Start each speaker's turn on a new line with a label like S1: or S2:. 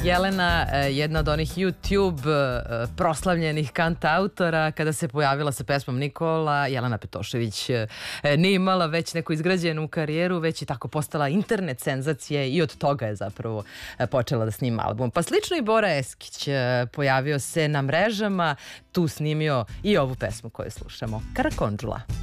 S1: Jelena, jedna od onih YouTube proslavljenih kantautora, kada se pojavila sa pesmom Nikola, Jelena Petošević nije imala već neku izgrađenu karijeru, već je tako postala internet senzacija i od toga je zapravo počela da snima album. Pa slično i Bora Eskić, pojavio se na mrežama, tu snimio i ovu pesmu koju slušamo, Karakondžula.